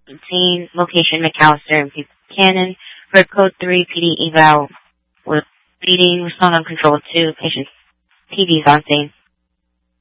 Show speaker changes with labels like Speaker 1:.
Speaker 1: Scene, location McAllister and Buchanan. For code 3 PD eval with bleeding, respond uncontrolled 2, patient TV's on scene.